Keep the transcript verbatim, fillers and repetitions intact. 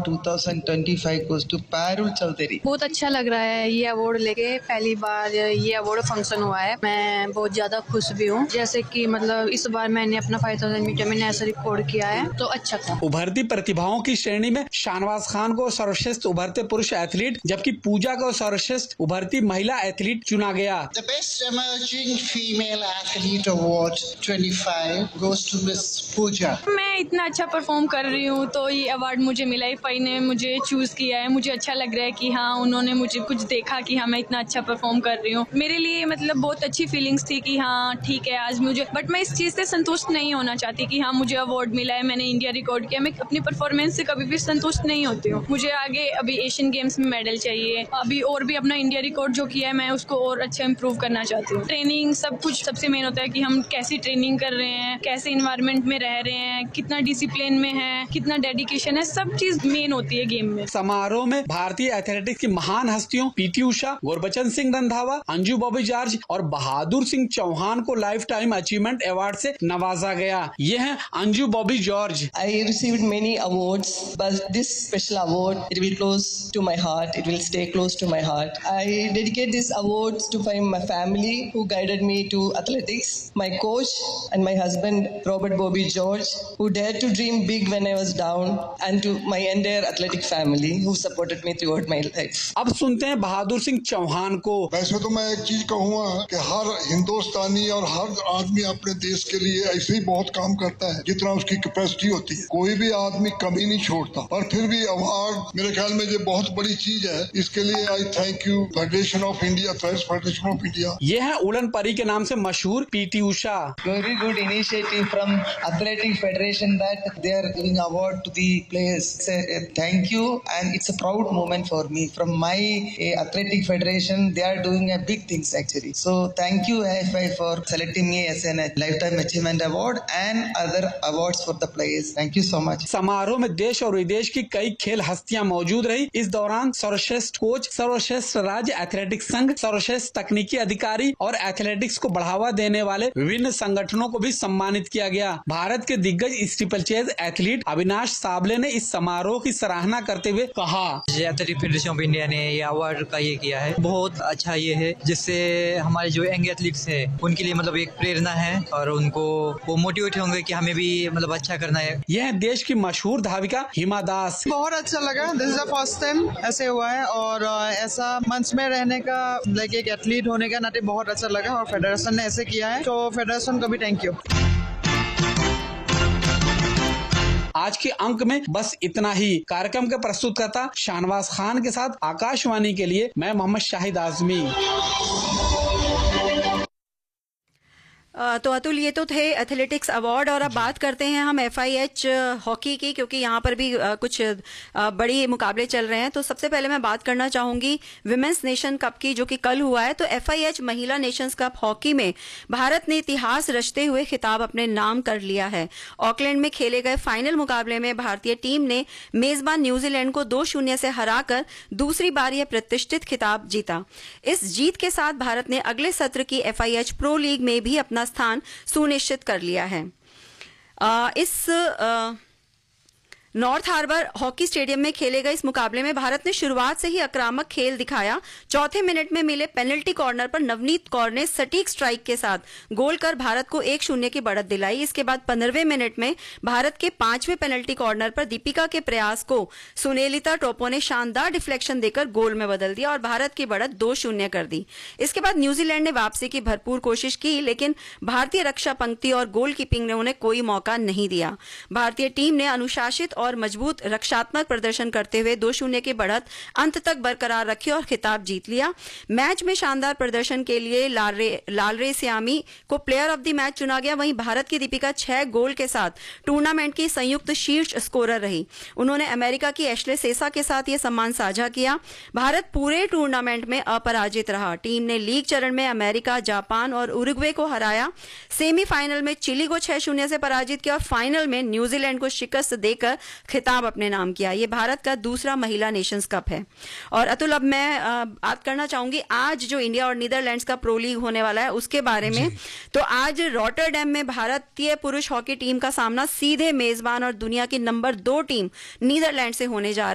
twenty twenty-five goes to Parul Chaudhary. बहुत अच्छा लग रहा है ये अवार्ड लेके, पहली बार ये अवार्ड फंक्शन हुआ है। मैं बहुत ज्यादा खुश भी हूँ, जैसे कि मतलब इस बार मैंने अपना फाइव थाउजेंड मीटर में ऐसा रिकॉर्ड किया है, तो अच्छा था। उभरती प्रतिभाओं की श्रेणी में शाहनवाज खान को सर्वश्रेष्ठ उभरते पुरुष एथलीट, जबकि पूजा को सर्वश्रेष्ठ उभरती महिला एथलीट चुना गया। The Best Emerging Female Athlete Award twenty-five goes to Miss Pooja. मैं इतना अच्छा परफॉर्म कर रही हूँ तो ये अवार्ड मुझे मिला, इफाई ने मुझे चूज किया है। मुझे अच्छा लग रहा है कि हाँ उन्होंने मुझे कुछ देखा कि हाँ मैं इतना अच्छा परफॉर्म कर रही हूँ। मेरे लिए मतलब बहुत अच्छी फीलिंग्स थी कि हाँ ठीक है आज मुझे, बट मैं इस चीज से संतुष्ट नहीं होना चाहती कि हाँ मुझे अवार्ड मिला है, मैंने इंडिया रिकॉर्ड किया। मैं अपनी परफॉर्मेंस से कभी भी संतुष्ट नहीं होती हूँ। मुझे आगे अभी एशियन गेम्स में मेडल चाहिए, अभी और भी अपना इंडिया रिकॉर्ड जो किया है मैं उसको और अच्छा इम्प्रूव करना चाहती हूँ। ट्रेनिंग सब कुछ सबसे मेन होता है कि हम कैसी ट्रेनिंग कर रहे हैं, कैसे इन्वायरमेंट में रह रहे हैं, कितना डिसिप्लिन में है, कितना डेडिकेशन है, सब चीज मेन होती है गेम में। समारोह में भारतीय एथलेटिक्स की महान हस्तियों पीटी उषा, गुरबचन सिंह रंधावा, अंजू बॉबी जॉर्ज और बहादुर सिंह चौहान को लाइफ टाइम अचीवमेंट अवार्ड से नवाजा गया। ये है Anju Bobby George. I received many awards, but this special award, it will close to my heart. It will stay close to my heart. I dedicate this award to my family who guided me to athletics, my coach and my husband Robert Bobby George, who dared to dream big when I was down, and to my entire athletic family who supported me throughout my life. अब सुनते हैं बहादुर सिंह चौहान को। वैसे तो मैं एक चीज कहूँगा कि हर हिंदुस्तानी और हर आदमी अपने देश के लिए ऐसे ही बहुत काम करता है जितना उसकी कैपेसिटी होती है। कोई भी आदमी कमी नहीं छोड़ता, और फिर भी अवार्ड मेरे ख्याल में ये बहुत बड़ी चीज है। इसके लिए आई thank you federation of India, federation of India. ये है उड़न परी के नाम से मशहूर PT Usha. Very good initiative from Athletic Federation that they are giving award to the players. It's a, a thank you, and it's a proud moment for me. From my uh, Athletic Federation, they are doing a big things actually. So thank you A F I for selecting me as a lifetime achievement award and other awards for the players. Thank you so much. समारोह में देश और विदेश की कई खेल हस्तियां मौजूद रही। इस दौरान सर्वश्रेष्ठ कोच, सर्वश्रेष्ठ राज्य एथलेटिक्स संघ, सर्वश्रेष्ठ तकनीकी अधिकारी और एथलेटिक्स को बढ़ावा देने वाले विभिन्न संगठनों को भी सम्मानित किया गया। भारत के दिग्गज स्टीपलचेज एथलीट अविनाश साबले ने इस समारोह की सराहना करते हुए कहा, एथलेटिक फेडरेशन ऑफ इंडिया ने ये अवार्ड का ये किया है, बहुत अच्छा ये है, जिससे हमारे जो यंग एथलीट्स है उनके लिए मतलब एक प्रेरणा है और उनको वो मोटिवेट होंगे कि हमें भी मतलब अच्छा करना है। यह देश की मशहूर धाविका हिमा दास। बहुत अच्छा लगा, this is the first time ऐसे हुआ है, और ऐसा मंच में रहने का, लाइक एक एथलीट होने का नाते बहुत अच्छा लगा, और फेडरेशन ने ऐसे किया है तो फेडरेशन को भी थैंक यू। आज के अंक में बस इतना ही। कार्यक्रम के प्रस्तुतकर्ता शाहनवाज खान के साथ आकाशवाणी के लिए मैं मोहम्मद शाहिद आजमी। तो अतुल, ये तो थे एथलेटिक्स अवार्ड, और अब बात करते हैं हम एफ आई एच हॉकी की, क्योंकि यहाँ पर भी कुछ बड़ी मुकाबले चल रहे हैं। तो सबसे पहले मैं बात करना चाहूंगी विमेंस नेशन कप की, जो कि कल हुआ है। तो एफ आई एच महिला नेशंस कप हॉकी में भारत ने इतिहास रचते हुए खिताब अपने नाम कर लिया है। ऑकलैंड में खेले गए फाइनल मुकाबले में भारतीय टीम ने मेजबान न्यूजीलैंड को दो शून्य से हराकर दूसरी बार यह प्रतिष्ठित खिताब जीता। इस जीत के साथ भारत ने अगले सत्र की F I H pro league में भी अपना स्थान सुनिश्चित कर लिया है। आ, इस आ, नॉर्थ हार्बर हॉकी स्टेडियम में खेले गए इस मुकाबले में भारत ने शुरुआत से ही आक्रामक खेल दिखाया। चौथे मिनट में मिले पेनल्टी कॉर्नर पर नवनीत कौर ने सटीक स्ट्राइक के साथ गोल कर भारत को एक शून्य की बढ़त दिलाई। इसके बाद पंद्रहवें मिनट में भारत के पांचवें पेनल्टी कॉर्नर पर दीपिका के प्रयास को सुनेलिता टोपो ने शानदार डिफ्लेक्शन देकर गोल में बदल दिया और भारत की बढ़त दो शून्य कर दी। इसके बाद न्यूजीलैंड ने वापसी की भरपूर कोशिश की, लेकिन भारतीय रक्षा पंक्ति और गोलकीपिंग ने उन्हें कोई मौका नहीं दिया। भारतीय टीम ने अनुशासित और मजबूत रक्षात्मक प्रदर्शन करते हुए दो शून्य की बढ़त अंत तक बरकरार रखी और खिताब जीत लिया। मैच में शानदार प्रदर्शन के लिए लालरे सियामी को प्लेयर ऑफ द मैच चुना गया। वहीं भारत की दीपिका छह गोल के साथ टूर्नामेंट की संयुक्त शीर्ष स्कोरर रही। उन्होंने अमेरिका की एशले सेसा के साथ यह सम्मान साझा किया। भारत पूरे टूर्नामेंट में अपराजित रहा। टीम ने लीग चरण में अमेरिका, जापान और उरुग्वे को हराया। सेमीफाइनल में चिली को छह शून्य से पराजित किया और फाइनल में न्यूजीलैंड को शिकस्त देकर खिताब अपने नाम किया। यह भारत का दूसरा महिला नेशंस कप है। और अतुल, अब मैं बात करना चाहूंगी आज जो इंडिया और नीदरलैंड्स का प्रो लीग होने वाला है उसके बारे में। तो आज रॉटरडैम में भारतीय पुरुष हॉकी टीम का सामना सीधे मेजबान और दुनिया की नंबर दो टीम नीदरलैंड से होने जा